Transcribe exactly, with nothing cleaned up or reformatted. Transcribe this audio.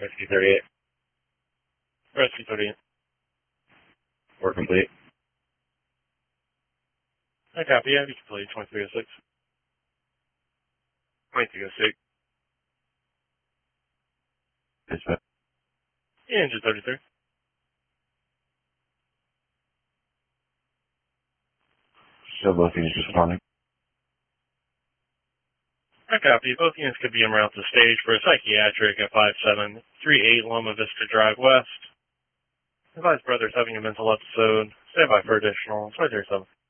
Rescue thirty-eight. Rescue thirty-eight. Work complete. I copy. I complete twenty-three oh six. twenty-three oh six. Dispatch. Engine thirty-three. Show both units responding. I copy. Both units could be en route to stage for a psychiatric at five seven three eight Loma Vista Drive West. Advise brothers having a mental episode. Stand by for additional. twenty-three oh seven.